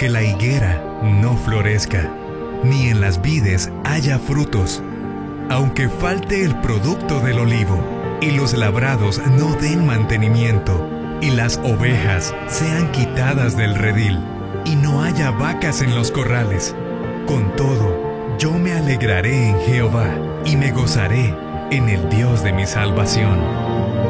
aunque la higuera no florezca, ni en las vides haya frutos, aunque falte el producto del olivo, y los labrados no den mantenimiento, y las ovejas sean quitadas del redil, y no haya vacas en los corrales. Con todo, yo me alegraré en Jehová, y me gozaré en el Dios de mi salvación.